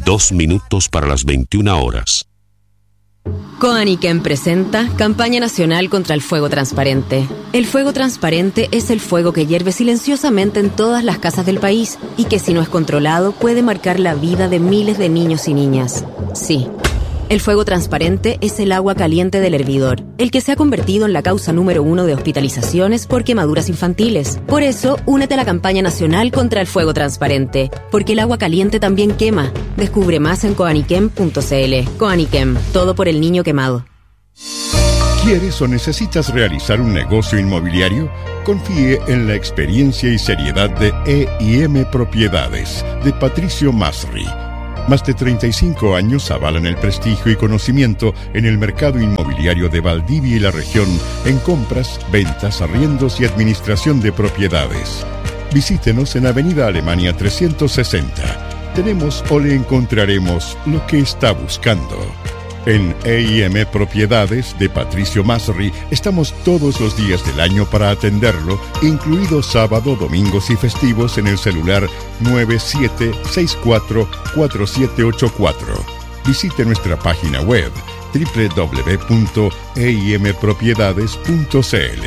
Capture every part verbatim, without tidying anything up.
Dos minutos para las veintiuna horas. Coaniquem presenta Campaña Nacional contra el Fuego Transparente. El fuego transparente es el fuego que hierve silenciosamente en todas las casas del país y que, si no es controlado, puede marcar la vida de miles de niños y niñas. Sí, el fuego transparente es el agua caliente del hervidor, el que se ha convertido en la causa número uno de hospitalizaciones por quemaduras infantiles. Por eso, únete a la Campaña Nacional contra el Fuego Transparente, porque el agua caliente también quema. Descubre más en coaniquem punto c l. Coaniquem, todo por el niño quemado. ¿Quieres o necesitas realizar un negocio inmobiliario? Confíe en la experiencia y seriedad de E y M Propiedades, de Patricio Masri. Más de treinta y cinco años avalan el prestigio y conocimiento en el mercado inmobiliario de Valdivia y la región en compras, ventas, arriendos y administración de propiedades. Visítenos en Avenida Alemania trescientos sesenta. Tenemos o le encontraremos lo que está buscando. En E y M Propiedades de Patricio Masri estamos todos los días del año para atenderlo, incluidos sábado, domingos y festivos en el celular nueve siete seis cuatro cuatro siete ocho cuatro. Visite nuestra página web doble u doble u doble u punto e i m propiedades punto c l.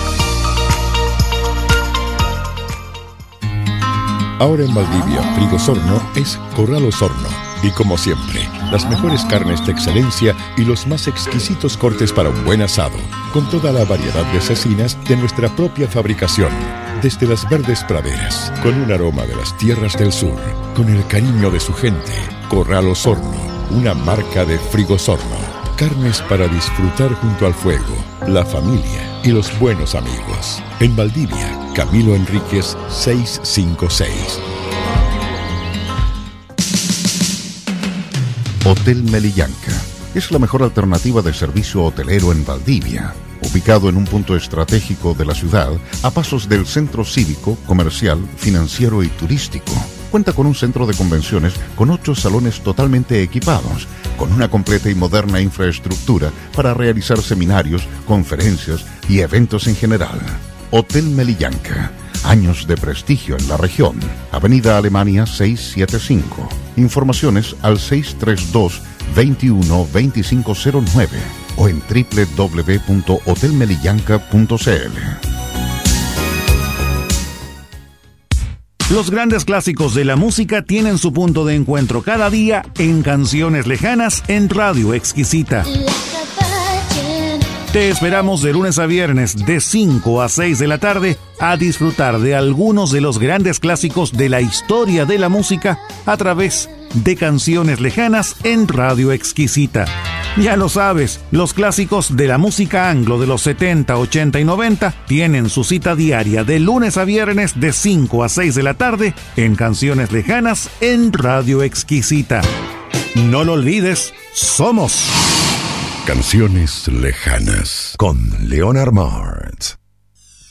Ahora en Valdivia, Frigosorno es Corral Osorno. Y como siempre, las mejores carnes de excelencia y los más exquisitos cortes para un buen asado, con toda la variedad de cecinas de nuestra propia fabricación. Desde las verdes praderas, con un aroma de las tierras del sur, con el cariño de su gente. Corral Osorno, una marca de Frigosorno. Carnes para disfrutar junto al fuego, la familia y los buenos amigos. En Valdivia, Camilo Enríquez seiscientos cincuenta y seis. Hotel Melillanca es la mejor alternativa de servicio hotelero en Valdivia. Ubicado en un punto estratégico de la ciudad, a pasos del centro cívico, comercial, financiero y turístico. Cuenta con un centro de convenciones con ocho salones totalmente equipados, con una completa y moderna infraestructura para realizar seminarios, conferencias y eventos en general. Hotel Melillanca. Años de prestigio en la región. Avenida Alemania seiscientos setenta y cinco. Informaciones al seis tres dos, veintiuno, veinticinco cero nueve o en doble u doble u doble u punto hotel melillanca punto c l. Los grandes clásicos de la música tienen su punto de encuentro cada día en Canciones Lejanas en Radio Exquisita. Te esperamos de lunes a viernes de cinco a seis de la tarde a disfrutar de algunos de los grandes clásicos de la historia de la música a través de Canciones Lejanas en Radio Exquisita. Ya lo sabes, los clásicos de la música anglo de los setenta, ochenta y noventa tienen su cita diaria de lunes a viernes de cinco a seis de la tarde en Canciones Lejanas en Radio Exquisita. No lo olvides, somos Canciones Lejanas con Leonard Martz.